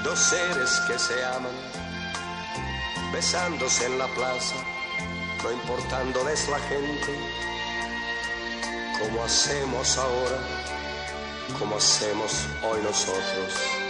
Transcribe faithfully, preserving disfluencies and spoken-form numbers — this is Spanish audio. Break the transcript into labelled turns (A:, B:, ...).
A: Dos seres que se aman, besándose en la plaza, no importándoles la gente, como hacemos ahora, como hacemos hoy nosotros.